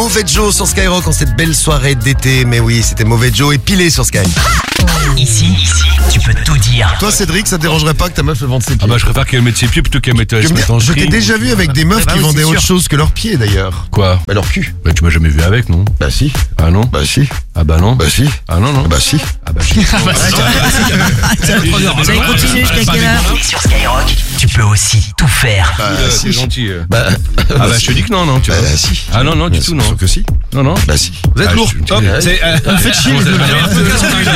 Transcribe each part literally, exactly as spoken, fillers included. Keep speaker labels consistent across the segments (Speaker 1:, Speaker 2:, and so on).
Speaker 1: Mauvais Joe sur Skyrock en cette belle soirée d'été. Mais oui, c'était Mauvais Joe épilé sur Sky.
Speaker 2: Ici, ici, tu peux tout dire.
Speaker 1: Toi, Cédric, ça te dérangerait pas que ta meuf le vende ses pieds?
Speaker 3: Ah bah je préfère qu'elle mette ses pieds plutôt qu'elle mette
Speaker 1: Que-
Speaker 3: se mette en
Speaker 1: Je t'ai
Speaker 3: string.
Speaker 1: déjà vu avec des meufs
Speaker 2: Bah
Speaker 1: qui
Speaker 2: oui,
Speaker 1: vendaient
Speaker 2: c'est
Speaker 1: autre
Speaker 2: sûr.
Speaker 1: chose que leurs pieds d'ailleurs.
Speaker 3: Quoi?
Speaker 1: Bah leur cul.
Speaker 3: Bah tu m'as jamais vu avec, non?
Speaker 1: Bah si.
Speaker 3: Ah non?
Speaker 1: Bah si.
Speaker 3: Ah bah non?
Speaker 1: Bah si.
Speaker 3: Ah non, non?
Speaker 1: Bah si.
Speaker 3: Ah bah si.
Speaker 2: Vous allez continuer jusqu'à quelle heure? Et sur Skyrock, tu peux aussi tout faire.
Speaker 1: Bah
Speaker 3: Euh,
Speaker 1: si.
Speaker 3: C'est gentil. euh.
Speaker 1: Bah,
Speaker 3: Ah bah je te dis que non, non, tu
Speaker 1: bah,
Speaker 3: vois.
Speaker 1: si.
Speaker 3: Ah non, non, du
Speaker 1: Bien
Speaker 3: tout,
Speaker 1: sûr
Speaker 3: non.
Speaker 1: que si.
Speaker 3: Non, non.
Speaker 1: Bah si.
Speaker 3: Vous êtes lourd. Hop, c'est... euh,
Speaker 4: Faites chier,
Speaker 3: vous
Speaker 4: je
Speaker 3: avez un peu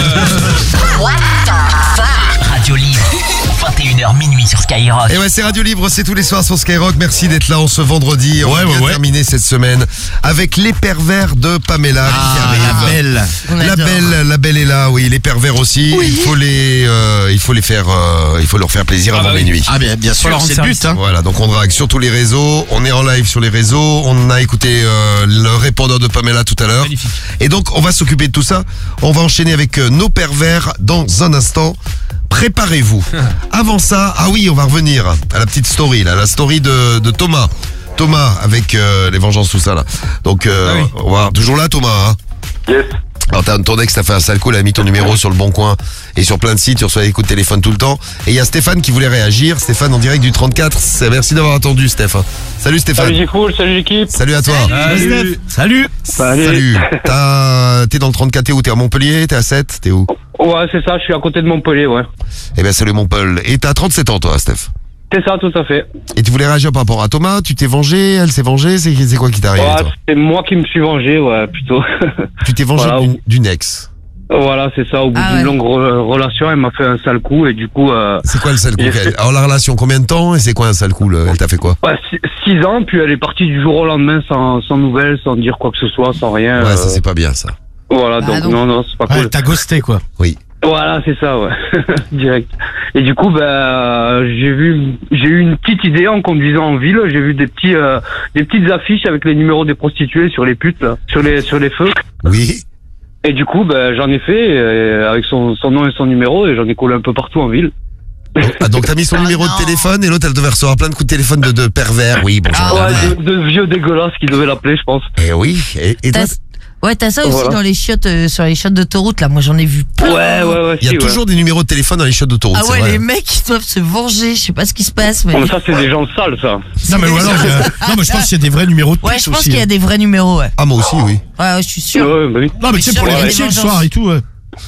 Speaker 2: Radio Libre, vingt et une heures minuit sur Skyrock.
Speaker 1: Et ouais, c'est Radio Libre, c'est tous les soirs sur Skyrock. Merci d'être là en ce vendredi. On
Speaker 4: Ouais,
Speaker 1: va
Speaker 4: ouais,
Speaker 1: bien
Speaker 4: ouais.
Speaker 1: terminer cette semaine avec les pervers de Pamela qui arrive.
Speaker 4: belle.
Speaker 1: La belle, la belle est là, oui, les pervers aussi. Il faut les, euh, il faut les faire, euh, il faut leur faire plaisir avant
Speaker 3: bah oui.
Speaker 1: minuit.
Speaker 4: Ah bien, bien sûr, c'est le but. Hein.
Speaker 1: Voilà, donc on drague sur tous les réseaux, on est en live sur les réseaux, on a écouté euh, le répondeur de Pamela tout à l'heure. Et donc on va s'occuper de tout ça. On va enchaîner avec euh, nos pervers dans un instant. Préparez-vous. Avant ça, ah oui, on va revenir à la petite story, là, la story de, de Thomas. Thomas avec euh, les vengeances, tout ça là. Donc euh,
Speaker 3: Ah oui.
Speaker 1: on va toujours là, Thomas. Hein
Speaker 5: Yes.
Speaker 1: alors t'as, ton ex t'a fait un sale coup, elle a mis ton numéro sur le bon coin et sur plein de sites, tu reçois des coups de téléphone tout le temps. Et il y a Stéphane qui voulait réagir. Stéphane en direct du trente-quatre. C'est- Merci d'avoir attendu, Steph. Salut Stéphane.
Speaker 5: Salut G-Cool, salut l'équipe.
Speaker 1: Salut à toi.
Speaker 3: Salut.
Speaker 4: Salut.
Speaker 5: Salut.
Speaker 1: Salut. T'as- T'es dans le trente-quatre, t'es où? T'es à Montpellier? T'es à Sète? T'es où?
Speaker 5: Ouais, c'est ça, je suis à côté de Montpellier, ouais.
Speaker 1: Eh ben salut mon Paul. Et t'as trente-sept ans toi, Steph.
Speaker 5: C'est ça, tout à fait.
Speaker 1: Et tu voulais réagir par rapport à Thomas? Tu t'es vengé? Elle s'est vengée? C'est, c'est quoi qui t'est arrivé
Speaker 5: Ouais,
Speaker 1: toi?
Speaker 5: c'est moi qui me suis vengé, ouais, plutôt.
Speaker 1: Tu t'es vengé
Speaker 5: Voilà.
Speaker 1: d'une, d'une ex.
Speaker 5: Voilà, c'est ça. Au bout
Speaker 6: Ah
Speaker 5: d'une
Speaker 6: ouais.
Speaker 5: longue re- relation, elle m'a fait un sale coup et du coup, euh,
Speaker 1: C'est quoi le sale coup
Speaker 5: J'ai
Speaker 1: qu'elle-
Speaker 5: fait-
Speaker 1: Alors la relation, combien de temps? Et c'est quoi un sale coup? le- Elle t'a fait quoi?
Speaker 5: ouais, six- six ans, puis elle est partie du jour au lendemain sans, sans nouvelles, sans dire quoi que ce soit, sans rien.
Speaker 1: Ouais,
Speaker 5: euh,
Speaker 1: ça c'est pas bien ça.
Speaker 5: Voilà,
Speaker 6: Bah,
Speaker 5: donc,
Speaker 6: donc.
Speaker 5: non, non, c'est pas
Speaker 4: Ouais,
Speaker 5: cool.
Speaker 4: t'as ghosté quoi.
Speaker 1: Oui.
Speaker 5: Voilà, c'est ça, ouais. Direct. Et du coup, ben, euh, j'ai vu, j'ai eu une petite idée en conduisant en ville. J'ai vu des petits, euh, des petites affiches avec les numéros des prostituées sur les putes, là, sur les, sur les feux.
Speaker 1: Oui.
Speaker 5: Et du coup, ben, j'en ai fait euh, avec son, son nom et son numéro et j'en ai collé un peu partout en ville.
Speaker 1: Ah, donc t'as mis son
Speaker 6: Ah,
Speaker 1: numéro
Speaker 6: non.
Speaker 1: de téléphone et l'autre elle devait recevoir plein de coups de téléphone de, de pervers. Oui, bonjour.
Speaker 6: Ah,
Speaker 1: madame.
Speaker 5: Ouais, de, de vieux dégueulasses qui devaient l'appeler, je pense.
Speaker 1: Eh oui. Et, et toi,
Speaker 6: T'as- Ouais, t'as ça aussi
Speaker 5: Voilà.
Speaker 6: dans les chiottes, euh, sur les chiottes d'autoroute, là. Moi, j'en ai vu plein.
Speaker 5: Ouais, ouais, ouais.
Speaker 1: il y a
Speaker 5: si, ouais.
Speaker 1: toujours des numéros de téléphone dans les chiottes d'autoroute.
Speaker 6: Ah
Speaker 1: c'est
Speaker 6: ouais,
Speaker 1: vrai.
Speaker 6: les mecs, ils doivent se venger. Je sais pas ce qui se passe, mais.
Speaker 5: Bon, mais ça, c'est des gens sales, ça.
Speaker 4: Non mais voilà. euh, non mais je pense qu'il y a des vrais numéros de
Speaker 6: Ouais,
Speaker 4: puce
Speaker 6: je pense
Speaker 4: aussi,
Speaker 6: qu'il y a
Speaker 4: hein.
Speaker 6: des vrais numéros, ouais.
Speaker 1: Ah moi aussi, oui.
Speaker 6: Ouais, ouais, je suis sûr.
Speaker 5: Ouais, bah oui.
Speaker 4: Non mais tu sais
Speaker 6: Mais
Speaker 4: pour les
Speaker 6: sûrement,
Speaker 4: métiers
Speaker 6: les
Speaker 4: le soir et tout. Ouais.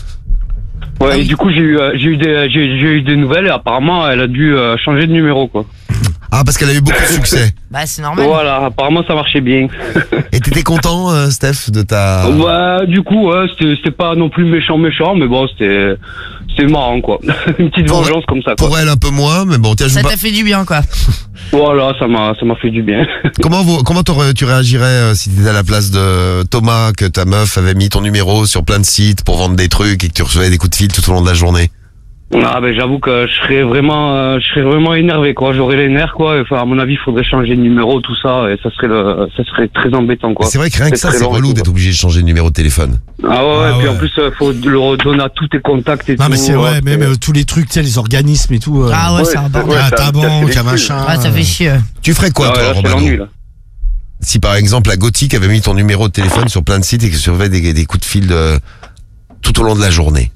Speaker 5: Ouais,
Speaker 6: Ah
Speaker 5: et
Speaker 6: oui.
Speaker 5: du coup, j'ai eu, euh, j'ai eu des, j'ai, j'ai eu des nouvelles et apparemment, elle a dû euh, changer de numéro, quoi.
Speaker 1: Ah parce qu'elle a eu beaucoup de succès.
Speaker 6: Bah, c'est normal.
Speaker 5: Voilà, apparemment, ça marchait bien.
Speaker 1: Et t'étais content, euh, Steph, de ta...
Speaker 5: Bah, du coup, ouais, c'était, c'était pas non plus méchant, méchant, mais bon, c'était, c'était marrant, quoi. Une petite
Speaker 1: Pour-
Speaker 5: vengeance comme ça, quoi.
Speaker 1: Pour elle un peu moins, mais bon, tiens, je
Speaker 6: Ça
Speaker 1: vous
Speaker 6: t'a fait du bien, quoi.
Speaker 5: Voilà, ça m'a, ça m'a fait du bien.
Speaker 1: Comment, vous, comment t'aurais- tu réagirais euh, si t'étais à la place de Thomas, que ta meuf avait mis ton numéro sur plein de sites pour vendre des trucs et que tu recevais des coups de fil tout au long de la journée?
Speaker 5: Ah, ben, j'avoue que je serais vraiment, euh, je serais vraiment énervé, quoi. J'aurais les nerfs, quoi. Enfin, à mon avis, il faudrait changer de numéro, tout ça, et ça serait le, ça serait très embêtant, quoi.
Speaker 1: C'est vrai que rien que
Speaker 5: C'est
Speaker 1: ça,
Speaker 5: très
Speaker 1: c'est
Speaker 5: long,
Speaker 1: relou
Speaker 5: quoi.
Speaker 1: d'être obligé de changer de numéro de téléphone.
Speaker 5: Ah ouais,
Speaker 4: Ah
Speaker 5: et puis
Speaker 4: ouais.
Speaker 5: en plus, euh, faut le redonner à tous tes contacts et
Speaker 4: Non
Speaker 5: tout.
Speaker 4: mais c'est vrai,
Speaker 5: ouais,
Speaker 4: même euh, tous les trucs, tu sais, les organismes et tout. euh,
Speaker 6: Ah ouais,
Speaker 5: Ouais,
Speaker 6: c'est un
Speaker 5: c'est-
Speaker 6: bordel.
Speaker 5: ouais,
Speaker 4: à
Speaker 5: ça-
Speaker 4: ta
Speaker 5: ça,
Speaker 4: banque,
Speaker 5: c'est
Speaker 4: à
Speaker 5: des
Speaker 4: machin.
Speaker 6: Ah, ça fait chier.
Speaker 1: Tu ferais quoi,
Speaker 5: Ah ouais,
Speaker 1: toi,
Speaker 5: là, c'est
Speaker 1: Romano?
Speaker 5: l'ennui, là.
Speaker 1: Si par exemple la Gothique avait mis ton numéro de téléphone sur plein de sites et que tu recevais des, des coups de fil de... tout au long de la journée.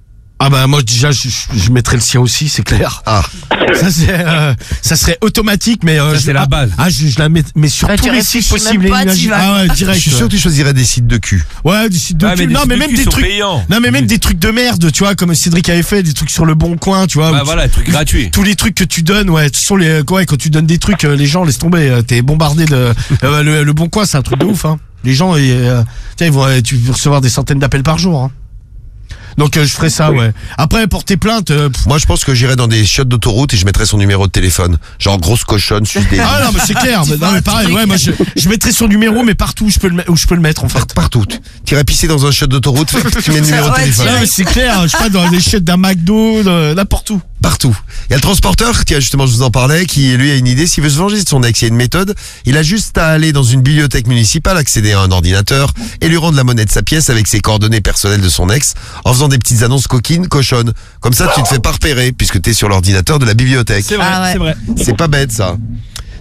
Speaker 4: Ah bah moi déjà je, je- je mettrais le sien aussi, c'est clair.
Speaker 1: Ah,
Speaker 4: Ça c'est euh, ça serait automatique mais euh,
Speaker 3: Ça,
Speaker 4: je-
Speaker 3: c'est la
Speaker 4: ah,
Speaker 3: base.
Speaker 4: Ah je, je la mets mais sur
Speaker 6: Ouais,
Speaker 4: tous
Speaker 6: tu
Speaker 4: les sites
Speaker 6: réfléchis
Speaker 4: possibles
Speaker 6: même
Speaker 4: et
Speaker 6: pas,
Speaker 4: imaginables.
Speaker 6: tu vas.
Speaker 4: Ah ouais,
Speaker 1: je
Speaker 4: direct.
Speaker 1: suis sûr que tu choisirais des sites de cul.
Speaker 4: Ouais, des sites de
Speaker 3: Ah, mais
Speaker 4: cul.
Speaker 3: des
Speaker 4: Non
Speaker 3: sites
Speaker 4: mais
Speaker 3: de
Speaker 4: même
Speaker 3: cul
Speaker 4: des
Speaker 3: sont
Speaker 4: trucs
Speaker 3: payants.
Speaker 4: Non mais même des trucs de merde, tu vois, comme Cédric avait fait des trucs sur le bon coin, tu vois.
Speaker 3: Bah
Speaker 4: où-
Speaker 3: voilà, truc gratuit.
Speaker 4: Tous les trucs que tu donnes, ouais, ce sont les ouais, quand tu donnes des trucs, euh, les gens laissent tomber, euh, t'es bombardé de euh, le, le bon coin, c'est un truc de ouf hein. Les gens ils, euh, tiens, ils vont euh, tu vas recevoir des centaines d'appels par jour hein. Donc euh, je ferais ça, ouais. Après porter plainte euh, pff,
Speaker 1: Moi, je pense que j'irais dans des chiottes d'autoroute et je mettrais son numéro de téléphone. Genre grosse cochonne, suce des...
Speaker 4: ah non mais c'est clair, mais, non, mais pareil, ouais, moi je, je mettrais son numéro mais partout où je peux le mettre, où je peux le mettre en fait.
Speaker 1: Partout. Tu irais pisser dans un chiotte d'autoroute, tu mets le numéro de
Speaker 6: Ouais,
Speaker 1: téléphone.
Speaker 4: Non, mais c'est clair, je sais pas, dans les chiottes d'un McDo, de- n'importe où.
Speaker 1: Partout. Il y a le transporteur, tiens, justement, je vous en parlais, qui, lui, a une idée. S'il veut se venger de son ex, il y a une méthode. Il a juste à aller dans une bibliothèque municipale, accéder à un ordinateur et lui rendre la monnaie de sa pièce avec ses coordonnées personnelles de son ex, en faisant des petites annonces coquines, cochonnes. Comme ça, tu te fais pas repérer, puisque t'es sur l'ordinateur de la bibliothèque.
Speaker 3: C'est vrai,
Speaker 6: Ah ouais.
Speaker 3: c'est vrai.
Speaker 1: C'est pas bête, ça.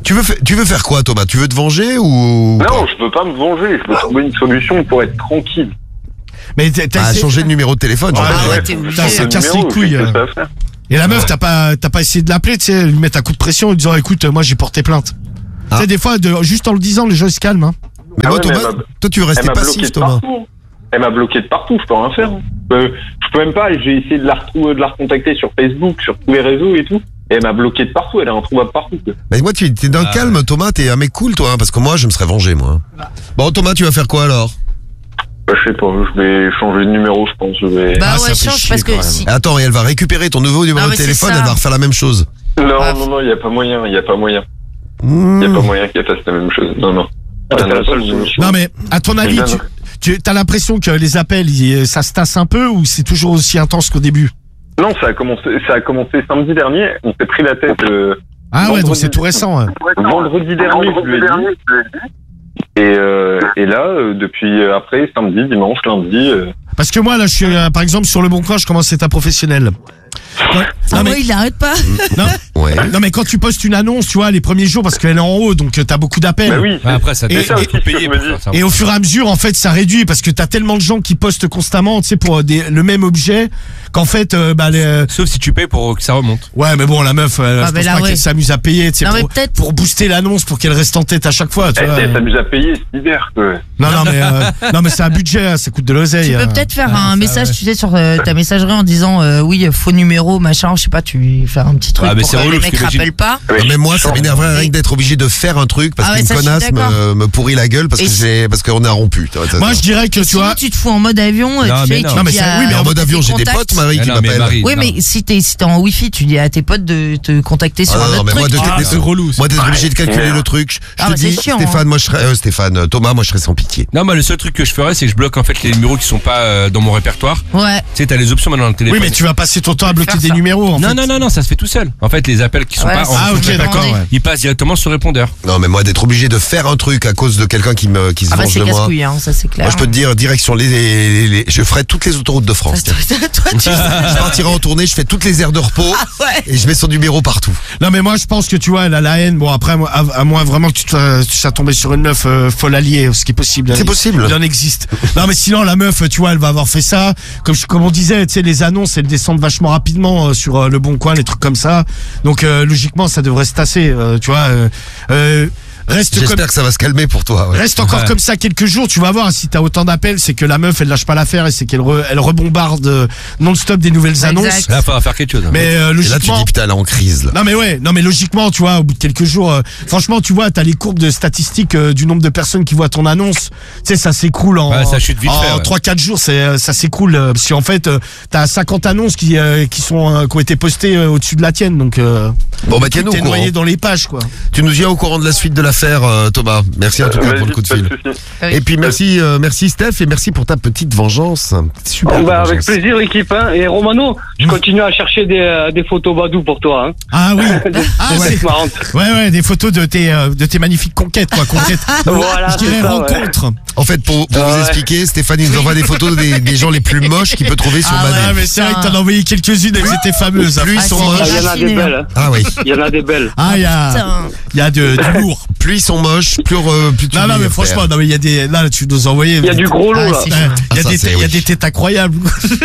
Speaker 1: Tu veux, fa- tu veux faire quoi, Thomas? Tu veux te venger ou
Speaker 7: Non, je peux pas me venger, je peux trouver une solution pour être tranquille.
Speaker 4: Mais t'as, t'as
Speaker 1: Ah,
Speaker 4: essayé-
Speaker 1: changer de numéro de téléphone.
Speaker 4: Ah,
Speaker 1: j'entends.
Speaker 6: ouais, t'es obligé.
Speaker 4: Putain, ça
Speaker 7: Le
Speaker 4: casse les
Speaker 7: numéro,
Speaker 4: couilles.
Speaker 7: qu'est-ce que
Speaker 4: euh.
Speaker 7: ça va faire?
Speaker 4: Et la meuf, t'as pas, t'as pas essayé de l'appeler, tu sais, lui mettre un coup de pression en lui disant, écoute, moi j'ai porté plainte.
Speaker 1: Ah.
Speaker 4: Tu sais, des fois, de, juste en le disant, les gens ils se calment. Hein.
Speaker 1: Mais
Speaker 7: Ah
Speaker 1: moi,
Speaker 7: ouais, mais
Speaker 1: Thomas,
Speaker 7: elle m'a-
Speaker 1: toi, tu veux
Speaker 7: Elle
Speaker 1: rester
Speaker 7: m'a bloqué
Speaker 1: passif,
Speaker 7: de
Speaker 1: Thomas.
Speaker 7: partout. Elle m'a bloqué de partout, je peux rien faire. Je peux, je peux même pas, j'ai essayé de la retrouver, de la recontacter sur Facebook, sur tous les réseaux et tout. Et elle m'a bloqué de partout, elle est introuvable partout. quoi.
Speaker 1: Mais moi, tu es d'un
Speaker 3: Ah,
Speaker 1: calme, Thomas, t'es un mec cool, toi, hein, parce que moi, je me serais vengé, moi. Bon, Thomas, tu vas faire quoi alors?
Speaker 7: Bah, je sais pas, je vais changer de numéro, je pense. Je vais...
Speaker 6: Bah
Speaker 4: Ah,
Speaker 6: ouais,
Speaker 4: ça fait
Speaker 6: change
Speaker 4: chier,
Speaker 6: parce
Speaker 4: quand
Speaker 6: que
Speaker 4: même.
Speaker 6: si.
Speaker 1: Attends, et elle va récupérer ton nouveau numéro
Speaker 6: Ah,
Speaker 1: de
Speaker 6: mais c'est
Speaker 1: téléphone,
Speaker 6: ça.
Speaker 1: elle va refaire la même chose.
Speaker 7: Non,
Speaker 6: Ah.
Speaker 7: non, non, il y a pas moyen, il y a pas moyen.
Speaker 1: Mmh.
Speaker 7: Il y a pas moyen qu'elle fasse la même chose. Non, non.
Speaker 5: Ah,
Speaker 7: C'est
Speaker 5: c'est la
Speaker 7: la
Speaker 5: seule
Speaker 7: seule
Speaker 5: solution.
Speaker 4: Non, mais à ton avis,
Speaker 7: bien,
Speaker 4: tu, tu as l'impression que les appels, ils- ça se tasse un peu ou c'est toujours aussi intense qu'au début?
Speaker 7: Non, ça a commencé, ça a commencé samedi dernier. On s'est pris la tête euh,
Speaker 4: Ah ouais, donc
Speaker 7: Vendredi.
Speaker 4: c'est tout récent. Ouais.
Speaker 7: vendredi dernier, je lui ai dit. Et, euh, et là, euh, depuis euh, après, samedi, dimanche, lundi. euh,
Speaker 4: Parce que moi, là, je suis, euh, par exemple, sur le Bon Coin, je commence à être un professionnel. Quand-
Speaker 6: Ah
Speaker 4: non, mais,
Speaker 6: ouais, il arrête pas.
Speaker 4: non,
Speaker 1: Ouais.
Speaker 4: non, mais quand tu postes une annonce, tu vois, les premiers jours, parce qu'elle est en haut, donc euh, t'as beaucoup d'appels.
Speaker 7: Bah oui.
Speaker 3: Ouais, après, ça
Speaker 4: Et-
Speaker 3: te
Speaker 4: et-
Speaker 3: fait tout payer
Speaker 7: je
Speaker 3: pour
Speaker 7: me dis.
Speaker 3: faire ça.
Speaker 4: Et au fur et à mesure, en fait, ça réduit parce que t'as tellement de gens qui postent constamment, tu sais, pour des, le même objet, qu'en fait, euh, bah, les, euh,
Speaker 3: Sauf si tu payes pour que ça remonte.
Speaker 4: ouais, mais bon, la meuf, euh,
Speaker 6: Ah,
Speaker 4: je
Speaker 6: mais
Speaker 4: pense
Speaker 6: là,
Speaker 4: pas
Speaker 6: ouais.
Speaker 4: qu'elle s'amuse à payer, tu sais,
Speaker 6: Non, mais
Speaker 4: pour,
Speaker 6: peut-être-
Speaker 4: pour booster l'annonce, pour qu'elle reste en tête à chaque fois, tu
Speaker 7: Elle,
Speaker 4: vois.
Speaker 7: elle s'amuse à payer cet hiver, quoi.
Speaker 4: Non, non, mais, euh, non, mais c'est un budget, hein, ça coûte de l'oseille.
Speaker 6: Tu peux
Speaker 4: hein.
Speaker 6: peut-être faire
Speaker 4: Ah,
Speaker 6: un
Speaker 4: ça,
Speaker 6: message,
Speaker 4: ouais.
Speaker 6: tu sais, sur euh, ta messagerie en disant euh, oui, faux numéro, machin, je sais pas, tu fais un petit truc
Speaker 3: Ah, mais
Speaker 6: pour
Speaker 3: c'est
Speaker 6: que
Speaker 3: relou,
Speaker 6: les
Speaker 3: parce
Speaker 6: mecs
Speaker 3: que imagine-
Speaker 6: rappellent pas.
Speaker 7: Ouais,
Speaker 1: Non, mais moi, ça
Speaker 7: je-
Speaker 1: m'énerverait rien que d'être obligé de faire un truc parce
Speaker 6: Ah ouais,
Speaker 1: qu'une
Speaker 6: ça, je suis
Speaker 1: connasse
Speaker 6: d'accord.
Speaker 1: me, me pourrit la gueule parce
Speaker 6: Et
Speaker 1: que
Speaker 6: si-
Speaker 1: c'est parce qu'on est rompu.
Speaker 4: Moi, je dirais que, tu
Speaker 6: Sinon,
Speaker 4: vois,
Speaker 6: tu te fous en mode avion,
Speaker 3: Non,
Speaker 6: tu
Speaker 3: mais
Speaker 6: sais,
Speaker 3: non.
Speaker 6: tu
Speaker 4: Non, mais
Speaker 6: dis
Speaker 4: c'est-
Speaker 6: à-
Speaker 4: oui,
Speaker 1: mais en mode
Speaker 6: tes
Speaker 1: avion, j'ai des
Speaker 6: contacts.
Speaker 1: potes, Marie,
Speaker 3: Ah
Speaker 1: qui
Speaker 3: non, mais
Speaker 1: m'appellent.
Speaker 3: Marie,
Speaker 6: Oui,
Speaker 3: non.
Speaker 6: mais si t'es si t'es en wifi, tu dis à tes potes de te contacter sur
Speaker 1: Ah,
Speaker 6: un
Speaker 1: non,
Speaker 6: autre
Speaker 1: mais moi,
Speaker 6: truc.
Speaker 1: de-
Speaker 3: Ah,
Speaker 1: d'être-
Speaker 3: c'est relou. ça.
Speaker 1: Moi, d'être obligé de calculer
Speaker 7: Ouais.
Speaker 1: le truc, je
Speaker 6: Ah,
Speaker 1: te
Speaker 6: bah, c'est
Speaker 1: dis,
Speaker 6: chiant,
Speaker 1: Stéphane, moi, je serais, euh, Stéphane, euh, Thomas, moi, je serais sans pitié.
Speaker 3: Non, moi, le seul truc que je ferais, c'est que je bloque en fait les numéros qui sont pas euh, dans mon répertoire.
Speaker 6: Ouais.
Speaker 3: Tu sais, t'as les options maintenant dans le téléphone.
Speaker 4: oui, mais tu vas passer ton temps à bloquer
Speaker 6: Faire
Speaker 4: des
Speaker 6: ça.
Speaker 4: numéros, en
Speaker 3: Non,
Speaker 4: fait.
Speaker 3: non, non, non, ça se fait tout seul. En fait, les appels qui sont
Speaker 6: Ouais,
Speaker 3: pas
Speaker 6: c'est-
Speaker 3: en
Speaker 4: Ah, ok,
Speaker 6: Faut
Speaker 4: d'accord,
Speaker 6: demander.
Speaker 4: ouais.
Speaker 3: ils passent directement sur répondeur.
Speaker 1: Non, mais moi, d'être obligé de faire un truc à cause de quelqu'un qui me, qui se
Speaker 6: Ah bah
Speaker 1: venge
Speaker 6: c'est
Speaker 1: de moi.
Speaker 6: casse-couille, hein, ça c'est clair.
Speaker 1: Moi, je peux te dire, direction les, les- les- je ferai toutes les autoroutes de France. tiens.
Speaker 6: Toi, tu sais.
Speaker 1: Je partirai en tournée, je fais toutes les aires de repos
Speaker 6: Ah ouais.
Speaker 1: et je mets son numéro partout.
Speaker 4: Non, mais moi, je pense que, tu vois, elle a la haine. Bon, après, moi, à, à moins vraiment que tu te, tu sois tombé sur une meuf euh, folle alliée, ce qui est possible.
Speaker 1: C'est
Speaker 4: Il-
Speaker 1: possible.
Speaker 4: Il en existe. Non, mais sinon, la meuf, tu vois, elle va avoir fait ça. Comme, je- comme on disait, tu sais, les annonces, elles descendent vachement rapidement euh, sur euh, le Bon Coin, les trucs comme ça. Donc, euh, logiquement, ça devrait se tasser, euh, tu vois. Euh, euh, reste comme...
Speaker 1: J'espère que ça va se calmer pour toi. ouais.
Speaker 4: Reste encore
Speaker 3: Ouais.
Speaker 4: comme ça quelques jours, tu vas voir. Si t'as autant d'appels, c'est que la meuf, elle lâche pas l'affaire et c'est qu'elle re- elle rebombarde euh, non-stop des nouvelles
Speaker 6: Exact.
Speaker 4: annonces.
Speaker 3: Là, il faudra faire quelque chose. hein.
Speaker 4: Mais euh,
Speaker 1: Et là, tu
Speaker 4: logiquement.
Speaker 1: dis, putain, elle est en crise, là.
Speaker 4: Non mais ouais, non mais logiquement, tu vois, au bout de quelques jours, euh, franchement, tu vois, t'as les courbes de statistiques euh, du nombre de personnes qui voient ton annonce. Tu sais, ça s'écroule en
Speaker 3: Ouais, ça chute vite
Speaker 4: en
Speaker 3: fait, ouais.
Speaker 4: trois quatre jours, c'est euh, ça s'écroule euh, parce qu'en fait, euh, t'as cinquante annonces qui euh, qui sont euh, qui ont été postées euh, au-dessus de la tienne, donc euh,
Speaker 1: Bon, bah,
Speaker 4: tout
Speaker 1: tiens-nous au
Speaker 4: est
Speaker 1: courant.
Speaker 4: noyé dans les pages, quoi.
Speaker 1: Tu nous tiens au courant de la suite de l'affaire, euh, Thomas. Merci en tout cas
Speaker 7: Vas-y,
Speaker 1: pour le coup de
Speaker 7: pas
Speaker 1: fil.
Speaker 7: souci.
Speaker 6: Oui.
Speaker 1: Et puis merci, euh, merci Steph et merci pour ta petite vengeance. Super.
Speaker 5: Bah, avec
Speaker 1: vengeance.
Speaker 5: plaisir, l'équipe. Hein. Et Romano, je continue à chercher des, euh, des photos Badou pour toi. Hein.
Speaker 4: Ah oui.
Speaker 5: Des
Speaker 4: Ah,
Speaker 5: des
Speaker 4: ouais.
Speaker 5: trucs marrantes.
Speaker 4: Ouais ouais, des photos de tes euh, de tes magnifiques conquêtes, quoi, conquêtes.
Speaker 5: Voilà,
Speaker 4: Je dirais
Speaker 5: c'est ça, ouais.
Speaker 4: rencontres.
Speaker 1: En fait, pour, pour vous
Speaker 5: Ouais.
Speaker 1: expliquer, Stéphane il nous envoie des photos des, des gens les plus moches qu'il peut trouver sur
Speaker 6: Ah
Speaker 1: Badoo.
Speaker 4: Ah mais c'est vrai que t'en as envoyé quelques-unes, elles étaient fameuses.
Speaker 1: Plus ils
Speaker 6: Ah,
Speaker 1: sont
Speaker 6: c'est
Speaker 1: moches.
Speaker 5: Ah, il y en a des
Speaker 6: raffiné,
Speaker 5: belles. hein.
Speaker 1: Ah oui.
Speaker 5: Il y en a des belles.
Speaker 4: Ah il y a
Speaker 6: Putain.
Speaker 4: il y a de du lourd.
Speaker 1: Plus ils sont moches, plus, euh, plus tu
Speaker 4: Non, non,
Speaker 1: les
Speaker 4: mais
Speaker 1: perds.
Speaker 4: franchement, non, mais il y a des, là, tu nous as envoyé.
Speaker 5: Il y a du gros lot,
Speaker 6: Ah,
Speaker 5: là.
Speaker 6: c'est
Speaker 4: Ouais, il y a
Speaker 1: Ah, ça,
Speaker 4: des,
Speaker 1: c'est-
Speaker 4: il y a
Speaker 1: oui.
Speaker 4: des têtes incroyables.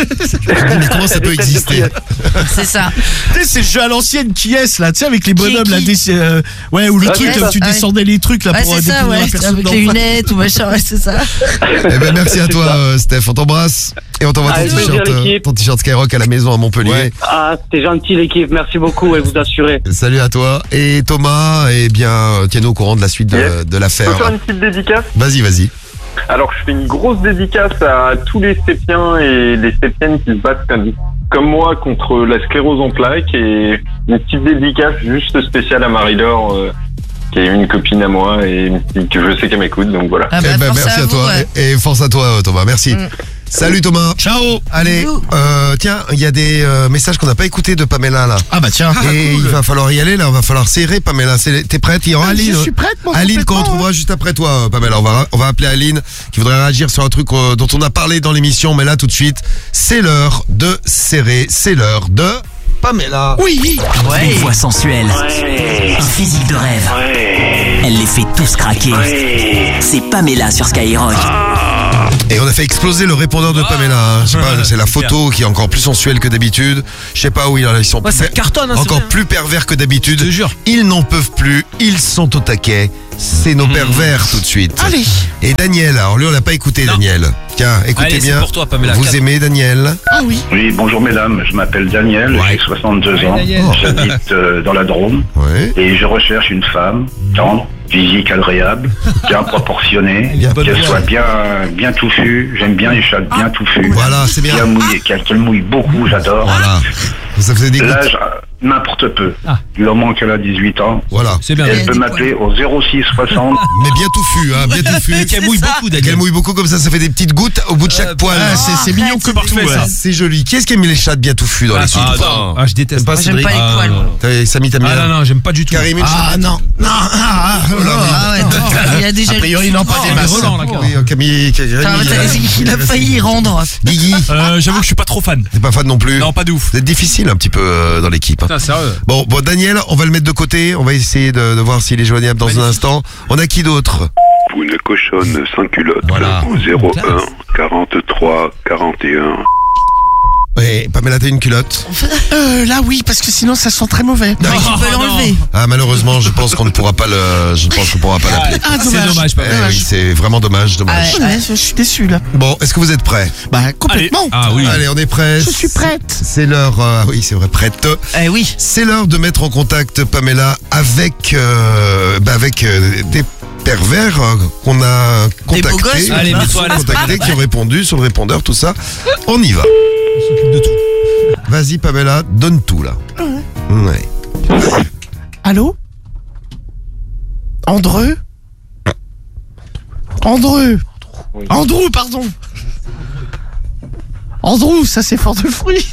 Speaker 1: Mais comment ça peut exister?
Speaker 6: C'est ça.
Speaker 4: Tu sais, c'est le jeu à l'ancienne qui est là, tu sais, avec les
Speaker 6: Qui est
Speaker 4: bonhommes,
Speaker 6: qui
Speaker 4: là, des, euh, ouais, ou le
Speaker 5: Ouais,
Speaker 4: truc,
Speaker 5: c'est
Speaker 4: euh,
Speaker 5: ça.
Speaker 4: tu
Speaker 6: Ah,
Speaker 4: descendais les trucs, là,
Speaker 6: Ouais,
Speaker 4: pour euh,
Speaker 6: c'est ça,
Speaker 4: découvrir
Speaker 6: ouais.
Speaker 4: la personne
Speaker 6: Avec
Speaker 4: d'en
Speaker 6: les
Speaker 4: face.
Speaker 6: lunettes ou machin, ouais, c'est ça.
Speaker 1: Eh ben, merci à toi, euh, Steph. On t'embrasse. Et on t'envoie ton
Speaker 5: Avec plaisir,
Speaker 1: t-shirt, euh,
Speaker 5: l'équipe.
Speaker 1: ton t-shirt Skyrock à la maison à Montpellier.
Speaker 3: Ouais.
Speaker 5: Ah, c'est gentil, l'équipe. Merci beaucoup et vous assurez.
Speaker 1: Salut à toi. Et Thomas, eh bien, euh, tiens-nous au courant de la suite de,
Speaker 7: Yes.
Speaker 1: de
Speaker 7: Je peux
Speaker 1: l'affaire.
Speaker 7: faire une petite dédicace?
Speaker 1: Vas-y, vas-y.
Speaker 7: Alors, je fais une grosse dédicace à tous les Sépiens et les Sépiennes qui se battent comme, comme moi contre la sclérose en plaques, et une petite dédicace juste spéciale à Marie-Laure, euh, qui est une copine à moi et que je sais qu'elle m'écoute, donc voilà.
Speaker 6: Ah bah,
Speaker 1: Eh ben,
Speaker 6: force
Speaker 1: merci à,
Speaker 6: vous,
Speaker 1: toi.
Speaker 6: ouais.
Speaker 1: Et, et force à toi, euh, Thomas. Merci.
Speaker 6: Mm.
Speaker 1: Salut Thomas.
Speaker 4: Ciao.
Speaker 1: Allez,
Speaker 6: Bisous.
Speaker 1: euh, tiens, il y a des euh, messages qu'on n'a pas écoutés de Pamela là.
Speaker 4: Ah, bah, tiens.
Speaker 1: Et il va falloir y aller là, on va falloir serrer Pamela. C'est- T'es prête? Il y aura Aline.
Speaker 4: Je suis prête, moi.
Speaker 1: Aline qu'on
Speaker 4: complètement,
Speaker 1: retrouvera juste après toi, euh, Pamela. On va, on va appeler Aline qui voudrait réagir sur un truc euh, dont on a parlé dans l'émission. Mais là tout de suite, c'est l'heure de serrer. C'est l'heure de... Pamela.
Speaker 4: Oui.
Speaker 2: Une voix sensuelle. Un physique de rêve. Elle les fait tous craquer. C'est Pamela sur Skyrock.
Speaker 1: Et on a fait exploser le répondeur de Pamela. Hein. Je sais pas, c'est la photo qui est encore plus sensuelle que d'habitude. Je sais pas où ils ils sont
Speaker 8: Ouais, ça cartonne, hein, c'est
Speaker 1: encore
Speaker 8: vrai.
Speaker 1: plus pervers que d'habitude.
Speaker 8: Je te jure.
Speaker 1: Ils n'en peuvent plus. Ils sont au taquet. C'est nos pervers tout de suite.
Speaker 4: Allez.
Speaker 1: Et Daniel, alors lui on l'a pas écouté,
Speaker 3: Non.
Speaker 1: Daniel. Tiens, écoutez
Speaker 3: Allez, c'est
Speaker 1: bien.
Speaker 3: pour toi, Pamela.
Speaker 1: Vous
Speaker 3: Quatre.
Speaker 1: aimez Daniel?
Speaker 4: Ah oui.
Speaker 7: Oui, bonjour mesdames, je m'appelle Daniel,
Speaker 1: Ouais.
Speaker 7: j'ai soixante-deux ans,
Speaker 8: Daniel.
Speaker 7: j'habite euh, dans la Drôme
Speaker 1: Ouais.
Speaker 7: et je recherche une femme tendre, physique agréable, bien proportionnée,
Speaker 8: Elle est bonne
Speaker 7: qu'elle
Speaker 8: voix.
Speaker 7: soit bien bien touffue, j'aime bien les chats bien touffus,
Speaker 1: Voilà, c'est bien.
Speaker 7: bien mouillées, qu'elle qu'elle mouille beaucoup, j'adore.
Speaker 1: Voilà. Ça faisait des gouttes.
Speaker 7: L'âge, euh, n'importe peu.
Speaker 8: Ah.
Speaker 7: Du moment qu'elle a dix-huit ans,
Speaker 1: Voilà.
Speaker 8: C'est bien.
Speaker 7: elle
Speaker 6: Elle
Speaker 7: peut
Speaker 6: dit
Speaker 7: m'appeler au zéro six soixante.
Speaker 1: Mais bien touffu, hein, bien touffu.
Speaker 8: Qu'elle mouille beaucoup,
Speaker 1: Qu'elle
Speaker 8: Daniel.
Speaker 1: mouille beaucoup comme ça, ça fait des petites gouttes au bout de chaque
Speaker 3: Euh,
Speaker 1: poil.
Speaker 4: Ah, c'est c'est mignon comme tout.
Speaker 8: parfait,
Speaker 4: ouais.
Speaker 8: ça.
Speaker 1: C'est joli. Qui est-ce qui aime les chats bien touffus dans
Speaker 8: Ah,
Speaker 1: les
Speaker 8: si,
Speaker 1: films?
Speaker 8: ah, ah, je déteste.
Speaker 1: Pas
Speaker 6: Moi, j'aime
Speaker 1: Cédric.
Speaker 6: pas les
Speaker 8: Ah,
Speaker 6: poils.
Speaker 8: non,
Speaker 6: moi.
Speaker 8: non.
Speaker 1: T'as- Samy, t'aimes
Speaker 8: Ah
Speaker 1: bien?
Speaker 8: non, non, j'aime pas du tout.
Speaker 1: Karim, une
Speaker 4: Ah
Speaker 1: chatte.
Speaker 4: non. Non. Ah, ah,
Speaker 1: Oh là là.
Speaker 6: Ah ouais, donc, il a déjà
Speaker 4: A priori, non, pas
Speaker 6: Oh,
Speaker 4: des
Speaker 8: mais
Speaker 4: masses.
Speaker 8: Roland, là,
Speaker 1: Oui, euh, Camille, Camille,
Speaker 6: Enfin,
Speaker 1: Camille,
Speaker 6: t'as- il a failli y rendre.
Speaker 1: Guigui,
Speaker 3: Euh, J'avoue que je suis pas trop fan.
Speaker 1: t'es pas fan non plus?
Speaker 3: Non, pas de ouf.
Speaker 1: Vous êtes difficile un petit peu euh, dans l'équipe. hein.
Speaker 8: Putain, sérieux.
Speaker 1: Bon, bon, Daniel, on va le mettre de côté. On va essayer de, de voir s'il est joignable dans un instant. On a qui d'autre?
Speaker 9: Pour une cochonne sans culotte
Speaker 1: Voilà.
Speaker 9: au zéro un quarante-trois quarante et un.
Speaker 1: Oui, Pamela, t'as une culotte?
Speaker 4: Euh, là, oui, parce que sinon, ça sent très mauvais.
Speaker 6: Non, tu peux l'enlever.
Speaker 1: Ah, malheureusement, je pense qu'on ne pourra pas le, je pense qu'on pourra pas l'appeler.
Speaker 4: Ah,
Speaker 8: C'est dommage,
Speaker 1: Eh
Speaker 8: Pamela.
Speaker 1: oui, c'est vraiment dommage, dommage.
Speaker 6: Ah,
Speaker 4: Ouais, je suis déçu, là.
Speaker 1: Bon, est-ce que vous êtes prêts?
Speaker 4: Bah, complètement.
Speaker 8: Ah oui.
Speaker 1: Allez, on est prêts.
Speaker 4: Je suis prête.
Speaker 1: C'est l'heure, euh, ah oui, c'est vrai, prête.
Speaker 6: Eh oui.
Speaker 1: C'est l'heure de mettre en contact Pamela avec, euh, bah avec euh, des pervers euh, qu'on a
Speaker 6: Des beaux
Speaker 1: contactés,
Speaker 6: gosses,
Speaker 3: Allez, mets-toi à l'aise,
Speaker 1: contactés, qui ont répondu sur le répondeur, tout ça. On y va.
Speaker 8: On s'occupe de tout.
Speaker 1: Vas-y Pamela, donne tout là. Ouais.
Speaker 4: Allô? Andreu? Andreu? Andrew, pardon. Andrew, ça c'est fort de fruits.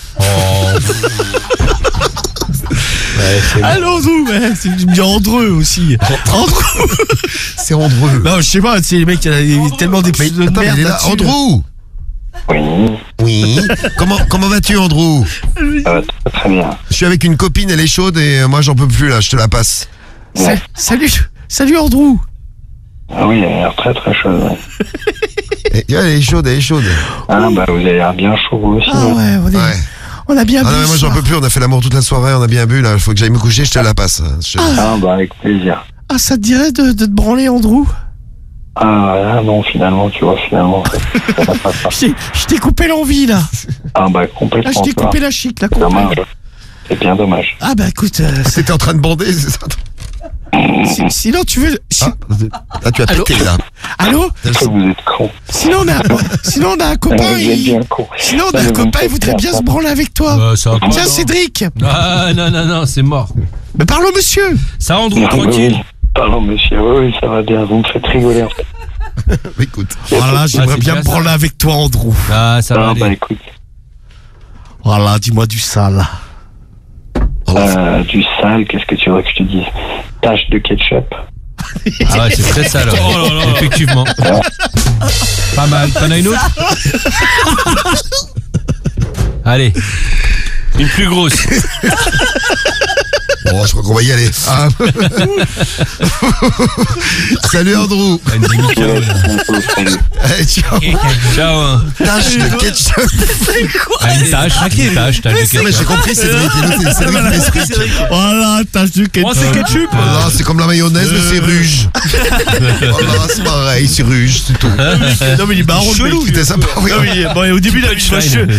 Speaker 4: Allô, Andrew, ouais, c'est je me dis Andreu aussi. Andrew.
Speaker 1: C'est Andrew.
Speaker 4: Non, je sais pas, c'est les mecs, il y a tellement des
Speaker 1: Mais,
Speaker 4: pseudos de
Speaker 1: attends, mais
Speaker 4: merde
Speaker 1: il est là.
Speaker 4: là-dessus.
Speaker 1: Andrew.
Speaker 7: Oui,
Speaker 1: Oui. comment comment vas-tu Andrew?
Speaker 7: ça va très, très bien.
Speaker 1: Je suis avec une copine, elle est chaude et euh, moi j'en peux plus là, je te la passe.
Speaker 4: Sa- Salut, salut Andrew.
Speaker 7: Ah oui, elle a l'air très très chaude.
Speaker 1: Et, elle est chaude, elle est chaude.
Speaker 7: Ah bah vous avez l'air bien chaud vous aussi.
Speaker 4: Ah ouais, on, est,
Speaker 1: Ouais.
Speaker 4: on a bien
Speaker 1: Ah
Speaker 4: bu
Speaker 1: non, mais moi
Speaker 4: ce
Speaker 1: j'en
Speaker 4: soir.
Speaker 1: peux plus, on a fait l'amour toute la soirée, on a bien bu là, il faut que j'aille me coucher, je te la passe. Je-
Speaker 7: Ah bah avec plaisir.
Speaker 4: Ah, ça te dirait de, de te branler, Andrew?
Speaker 7: Ah là non, finalement, tu vois, finalement, ça, ça va pas ça.
Speaker 4: Je t'ai- je t'ai coupé l'envie, là.
Speaker 7: Ah bah
Speaker 4: Là,
Speaker 7: complètement.
Speaker 4: je t'ai
Speaker 7: tu vois.
Speaker 4: coupé la chic, là.
Speaker 7: Dommage.
Speaker 4: complètement.
Speaker 7: C'est bien dommage.
Speaker 4: Ah, bah écoute, euh,
Speaker 1: C'était en train de bander, c'est ça?
Speaker 4: si- sinon tu veux. si-
Speaker 1: Ah, ah, tu as
Speaker 4: Allô
Speaker 1: pété là.
Speaker 4: Allô?
Speaker 7: Que vous êtes con.
Speaker 4: Sinon on a, sinon on a un copain,
Speaker 7: Vous êtes
Speaker 4: il...
Speaker 7: bien con.
Speaker 4: sinon on a
Speaker 7: Non,
Speaker 4: un
Speaker 7: mais vous
Speaker 4: copain,
Speaker 7: me
Speaker 4: il voudrait
Speaker 7: faites
Speaker 4: bien
Speaker 7: faire
Speaker 4: se branler avec toi.
Speaker 8: Euh, ça va pas.
Speaker 4: Tiens, Cédric,
Speaker 8: Ah non, non, non, c'est mort.
Speaker 4: mais parle au monsieur.
Speaker 8: Ça, Andrew,
Speaker 7: Non,
Speaker 8: tranquille.
Speaker 7: oui. Pardon monsieur, oui, oui, ça va bien, vous me faites rigoler en fait.
Speaker 1: Écoute.
Speaker 4: Voilà, j'aimerais
Speaker 8: c'est
Speaker 4: bien
Speaker 8: bien
Speaker 4: me branler avec toi, Andrew.
Speaker 8: Ah, ça va
Speaker 7: Ah bah
Speaker 8: aller.
Speaker 7: écoute,
Speaker 4: Voilà, dis-moi du sale.
Speaker 7: euh, du sale, qu'est-ce que tu veux que je te dise? Tache de ketchup.
Speaker 8: Ah ouais, c'est très sale. ouais.
Speaker 3: Oh là là.
Speaker 8: Effectivement. Pas mal. T'en as une autre? Allez. Une plus grosse.
Speaker 1: Bon, je crois qu'on va y aller. Ah. Salut Andrew. Allez, ciao.
Speaker 8: Ciao. Hein.
Speaker 1: Tâche de ketchup.
Speaker 8: Ah, une tâche. Une tâche. Tâche de
Speaker 1: Non, mais j'ai
Speaker 8: ketchup.
Speaker 1: compris, Cédric. C'est Cédric qui m'explique.
Speaker 4: Voilà, tâche du ketchup.
Speaker 8: Oh, c'est ketchup.
Speaker 1: Ah, c'est comme la mayonnaise, mais c'est ruge. Voilà, c'est pareil, c'est ruge, c'est tout.
Speaker 4: Non, mais il est marrant, le mec.
Speaker 1: C'était sympa, oui.
Speaker 4: Non, mais, bon, au début, il a une voix
Speaker 8: Punchline.
Speaker 4: chaude.